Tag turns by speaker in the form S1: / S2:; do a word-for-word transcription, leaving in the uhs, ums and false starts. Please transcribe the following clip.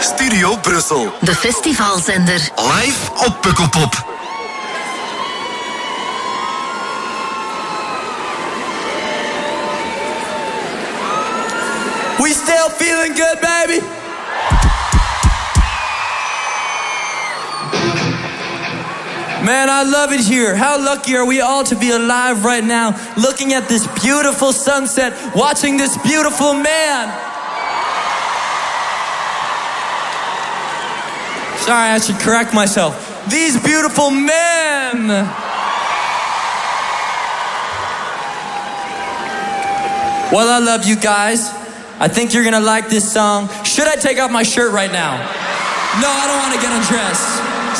S1: Studio Brussel.
S2: De festivalzender.
S1: Live op Pukkelpop.
S3: We still feeling good, baby? Man, I love it here. How lucky are we all to be alive right now, looking at this beautiful sunset, watching this beautiful man. Sorry, I should correct myself. These beautiful men. Well, I love you guys. I think you're gonna like this song. Should I take off my shirt right now? No, I don't want to get undressed.